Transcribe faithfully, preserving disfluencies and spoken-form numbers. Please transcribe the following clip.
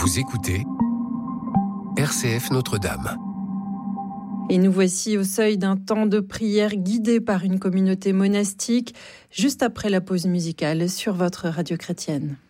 Vous écoutez R C F Notre-Dame. Et nous voici au seuil d'un temps de prière guidé par une communauté monastique, juste après la pause musicale sur votre radio chrétienne.